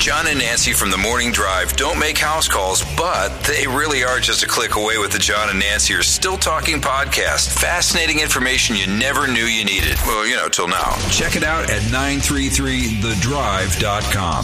John and Nancy from the Morning Drive don't make house calls, but they really are just a click away with the John and Nancy are Still Talking podcast. Fascinating information you never knew you needed. Well, till now. Check it out at 933thedrive.com.